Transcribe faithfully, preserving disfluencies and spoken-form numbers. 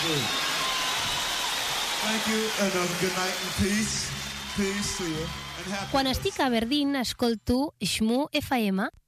Thank you and uh, good night and peace. Peace to you. And happy Quan estic a Aberdeen escolto Shmoo F M.